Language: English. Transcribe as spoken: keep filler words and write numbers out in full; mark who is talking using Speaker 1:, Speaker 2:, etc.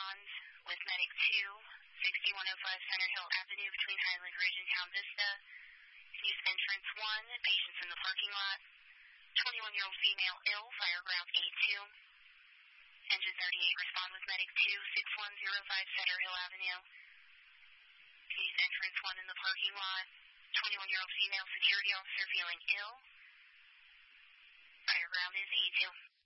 Speaker 1: responds with Medic two, sixty-one oh five Center Hill Avenue between Highland Ridge and Town Vista. Use entrance one, patients in the parking lot. twenty-one-year-old female ill, fire ground A two. Engine thirty-eight, respond with Medic two, sixty-one oh five Center Hill Avenue. Use entrance one in the parking lot. twenty-one-year-old female security officer feeling ill. Fire ground is A two.